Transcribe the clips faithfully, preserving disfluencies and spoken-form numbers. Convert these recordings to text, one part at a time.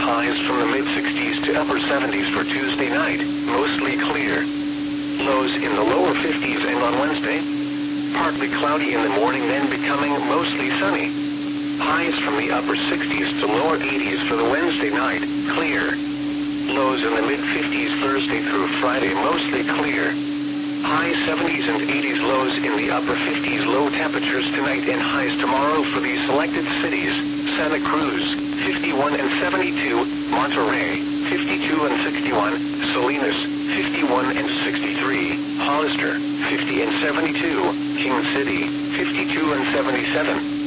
highs from the mid-sixties to upper seventies for Tuesday night, mostly clear. Lows in the lower fifties, and on Wednesday, partly cloudy in the morning, then becoming mostly sunny. Highs from the upper sixties to lower eighties for the Wednesday night, clear. Lows in the mid-fifties Thursday through Friday, mostly clear. High seventies and eighties, lows in the upper fifties. Low temperatures tonight and highs tomorrow for these selected cities: Santa Cruz, fifty-one and seventy-two, Monterey, fifty-two and sixty-one, Salinas, fifty-one and sixty-three, Hollister, fifty and seventy-two, King City, fifty-two and seventy-seven.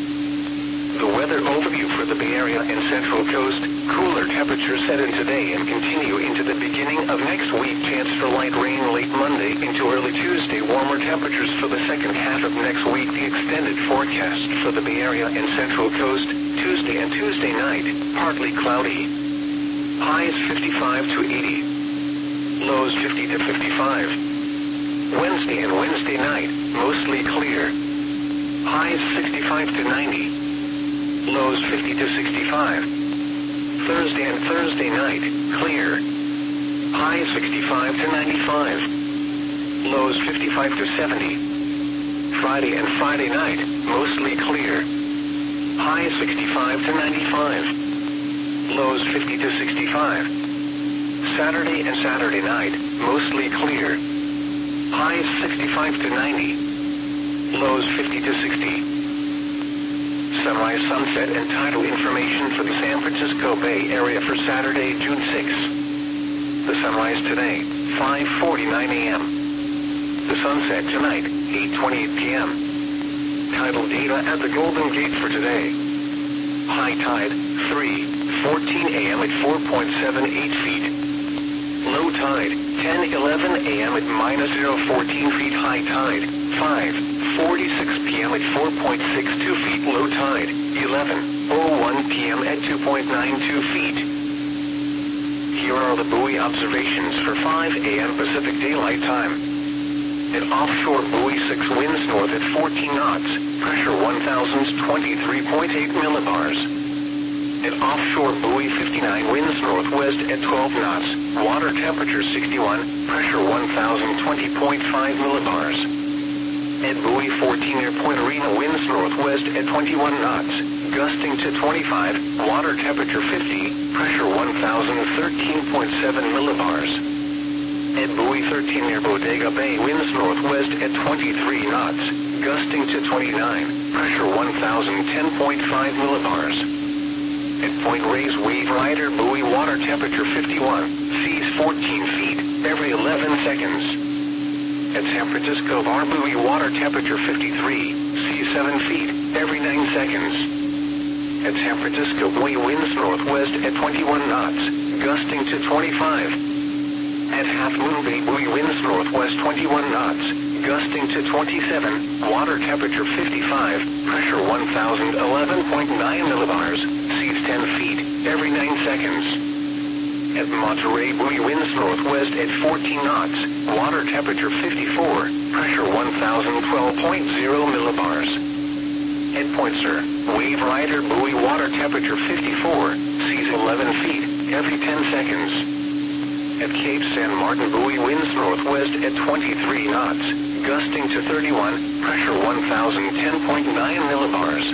The weather overview for the Bay Area and Central Coast: cooler temperatures set in today and continue into the beginning of next week. Chance for light rain late Monday into early Tuesday. Warmer temperatures for the second half of next week. The extended forecast for the Bay Area and Central Coast: Tuesday and Tuesday night, partly cloudy. Highs fifty-five to eighty. Lows fifty to fifty-five. Wednesday and Wednesday night, mostly clear. Highs sixty-five to ninety. Lows fifty to sixty-five. Thursday and Thursday night, clear. Highs sixty-five to ninety-five. Lows fifty-five to seventy. Friday and Friday night, mostly clear. Highs sixty-five to ninety-five. Lows fifty to sixty-five. Saturday and Saturday night, mostly clear. Highs sixty-five to ninety. Lows fifty to sixty. Sunrise, sunset, and tidal information for the San Francisco Bay Area for Saturday, June sixth. The sunrise today, five forty-nine a m The sunset tonight, eight twenty-eight p m Tidal data at the Golden Gate for today. High tide, three fourteen a m at four point seven eight feet. Low tide, ten eleven a m at minus zero fourteen feet. High tide, five forty-six p m at four point six two feet. Low tide, eleven oh one p m at two point nine two feet. Here are the buoy observations for five a m Pacific Daylight Time. At offshore buoy six, winds north at fourteen knots, pressure one thousand twenty-three point eight millibars. At offshore buoy fifty-nine, winds northwest at twelve knots, water temperature sixty-one, pressure one thousand twenty point five millibars. At buoy fourteen, near Point Arena, winds northwest at twenty-one knots, gusting to twenty-five, water temperature fifty, pressure one thousand thirteen point seven millibars. At buoy thirteen, near Bodega Bay, winds northwest at twenty-three knots, gusting to twenty-nine, pressure one thousand ten point five millibars. At Point Reyes, Wave Rider buoy, water temperature fifty-one, seas fourteen feet, every eleven seconds. At San Francisco Bar buoy, water temperature fifty-three, seas seven feet, every nine seconds. At San Francisco buoy, winds northwest at twenty-one knots, gusting to twenty-five. At Half Moon Bay buoy, winds northwest twenty-one knots, gusting to twenty-seven, water temperature fifty-five, pressure one thousand eleven point nine millibars, seas ten feet, every nine seconds. At Monterey buoy, winds northwest at fourteen knots, water temperature fifty-four, pressure one thousand twelve point zero millibars. At Point Sur, Wave Rider buoy, water temperature fifty-four, seas eleven feet, every ten seconds. At Cape San Martin buoy, winds northwest at twenty-three knots, gusting to thirty-one, pressure one thousand ten point nine millibars.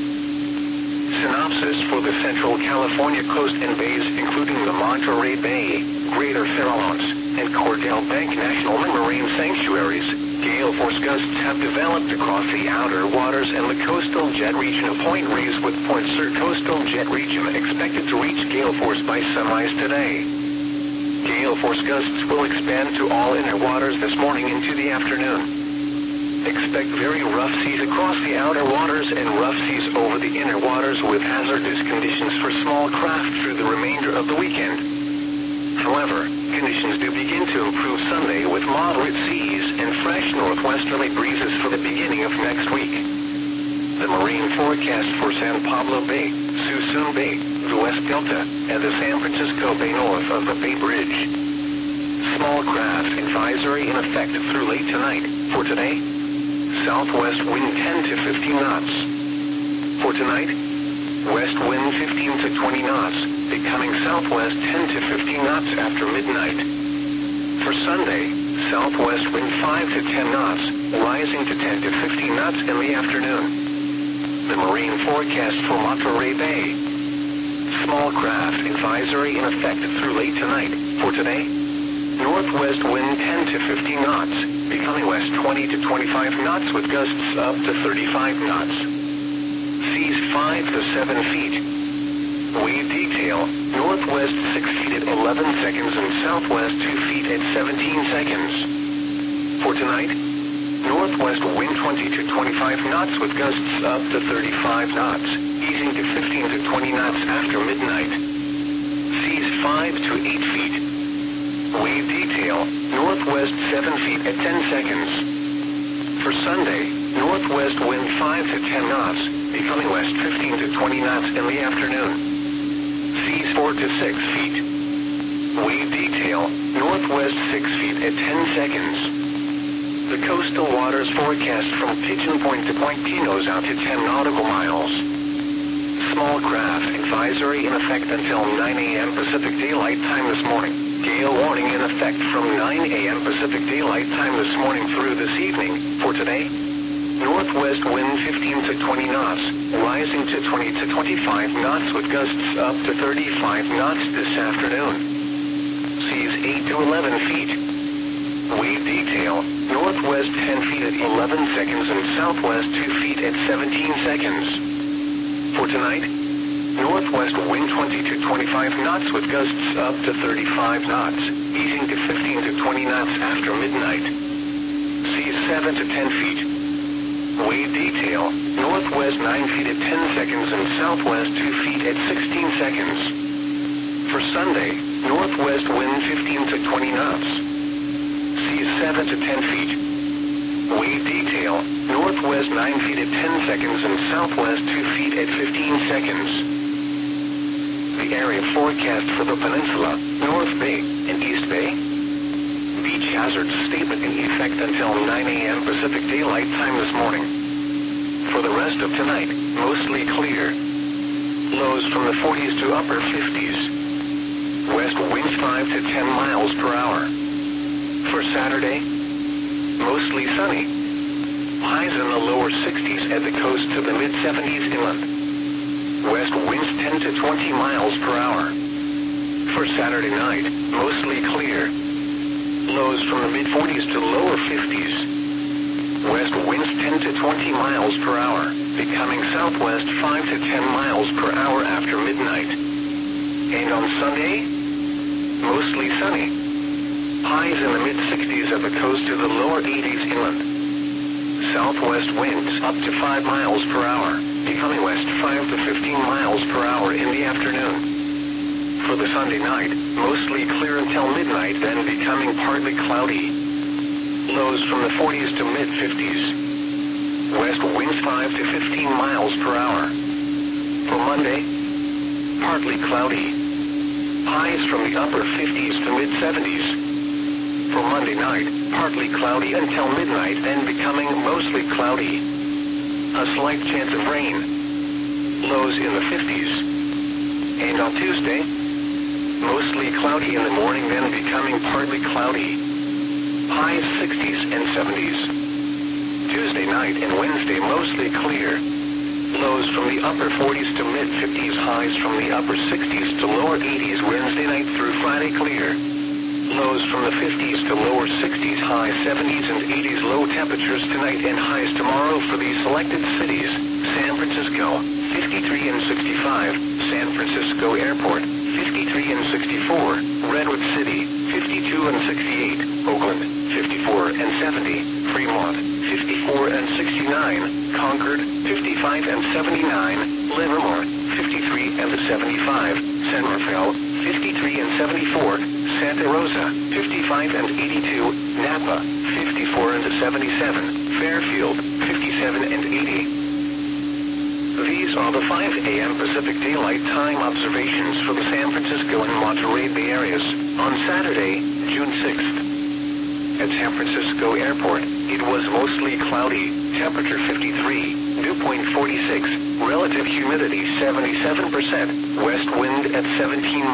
Synopsis for the Central California coast and bays, including the Monterey Bay, Greater Farallones, and Cordell Bank National Marine Sanctuaries. Gale force gusts have developed across the outer waters and the coastal jet region of Point Reyes, with Point Sur coastal jet region expected to reach gale force by sunrise today. Gale force gusts will expand to all inner waters this morning into the afternoon. Expect very rough seas across the outer waters and rough seas over the inner waters, with hazardous conditions for small craft through the remainder of the weekend. However, conditions do begin to improve Sunday, with moderate seas and fresh northwesterly breezes for the beginning of next week. The marine forecast for San Pablo Bay, Suisun Bay, the West Delta, and the San Francisco Bay north of the Bay Bridge. Small craft advisory in effect through late tonight. For today, southwest wind ten to fifteen knots. For tonight, west wind fifteen to twenty knots, becoming southwest ten to fifteen knots after midnight. For Sunday, southwest wind five to ten knots, rising to ten to fifteen knots in the afternoon. The marine forecast for Monterey Bay. Small craft advisory in effect through late tonight. For today, northwest wind ten to fifteen knots, becoming west twenty to twenty-five knots with gusts up to thirty-five knots. Seas five to seven feet. Wave detail, northwest six feet at eleven seconds and southwest two feet at seventeen seconds. For tonight, northwest wind twenty to twenty-five knots with gusts up to thirty-five knots, easing to fifteen to twenty knots after midnight. Seas five to eight feet. Wave detail, northwest seven feet at ten seconds. For Sunday, northwest wind five to ten knots, becoming west fifteen to twenty knots in the afternoon. Seas four to six feet. Wave detail, northwest six feet at ten seconds. The coastal waters forecast from Pigeon Point to Point Pinos out to ten nautical miles. Small craft advisory in effect until nine A M Pacific Daylight Time this morning. Gale warning in effect from nine A M Pacific Daylight Time this morning through this evening. For today, northwest wind fifteen to twenty knots, rising to twenty to twenty-five knots with gusts up to thirty-five knots this afternoon. Seas eight to eleven feet. Wave detail, northwest ten feet at eleven seconds and southwest two feet at seventeen seconds. For tonight, northwest wind twenty to twenty-five knots with gusts up to thirty-five knots, easing to fifteen to twenty knots after midnight. Seas seven to ten feet. Wave detail, northwest nine feet at ten seconds and southwest two feet at sixteen seconds. For Sunday, northwest wind fifteen to twenty knots. Seas seven to ten feet. Wave detail, northwest nine feet at ten seconds and southwest two feet at fifteen seconds. The area forecast for the peninsula, North Bay and East Bay. Beach hazard statement in effect until nine A M Pacific Daylight Time this morning. For the rest of tonight, mostly clear. Lows from the forties to upper fifties. West winds five to ten miles per hour. For Saturday, mostly sunny. Highs in the lower sixties at the coast to the mid seventies inland. West winds ten to twenty miles per hour. For Saturday night, mostly clear. Lows from the mid forties to lower fifties. West winds ten to twenty miles per hour, becoming southwest five to ten miles per hour after midnight. And on Sunday, mostly sunny. Highs in the mid sixties at the coast to the lower eighties inland. Southwest winds up to five miles per hour, becoming west five to fifteen miles per hour in the afternoon. For the Sunday night, mostly clear until midnight, then becoming partly cloudy. Lows from the forties to mid fifties. West winds five to fifteen miles per hour. For Monday, partly cloudy. Highs from the upper fifties to mid seventies. For Monday night, partly cloudy until midnight, then becoming mostly cloudy. A slight chance of rain. Lows in the fifties. And on Tuesday, mostly cloudy in the morning, then becoming partly cloudy. Highs sixties and seventies. Tuesday night and Wednesday mostly clear. Lows from the upper forties to mid fifties, highs from the upper sixties to lower eighties Wednesday night through Friday clear. Lows from the fifties to lower sixties, high seventies and eighties, low temperatures tonight and highs tomorrow for these selected cities. San Francisco, fifty-three and sixty-five. San Francisco Airport, fifty-three and sixty-four. Redwood City, fifty-two and sixty-eight. Oakland, fifty-four and seventy. Fremont, fifty-four and sixty-nine. Concord, fifty-five and seventy-nine. Livermore, fifty-three and seventy-five. San Rafael, fifty-three and seventy-four. Santa Rosa, fifty-five and eighty-two. Napa, fifty-four and seventy-seven. Fairfield, fifty-seven and eighty. These are the five A M Pacific Daylight Time observations for the San Francisco and Monterey Bay areas on Saturday, June sixth. At San Francisco Airport, it was mostly cloudy, temperature fifty-three, dew point forty-six, relative humidity seventy-seven percent, west wind at seventeen